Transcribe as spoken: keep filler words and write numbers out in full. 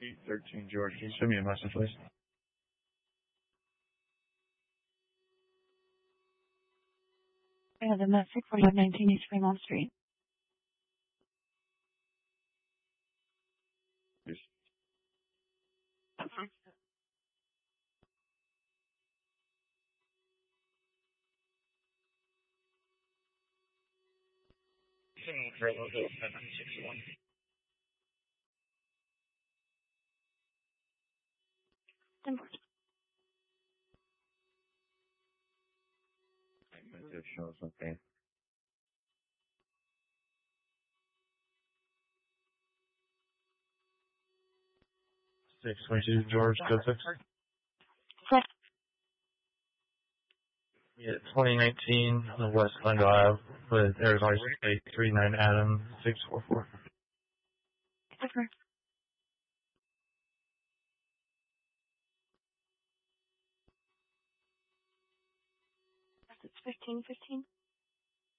eight thirteen George, can you send me a message, please? I have a message for you, nineteen East Fremont Street. Please. It shows, okay. six twenty-two George, code six. Correct. Yeah, twenty nineteen on West Glendale Ave with Arizona State three nine Adam six four four. Over. It's fifteen fifteen.